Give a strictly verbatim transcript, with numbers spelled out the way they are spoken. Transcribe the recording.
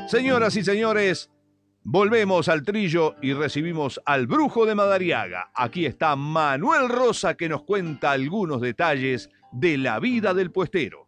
Señoras y señores, volvemos al trillo y recibimos al Brujo de Madariaga. Aquí está Manuel Rosa, que nos cuenta algunos detalles de la vida del puestero.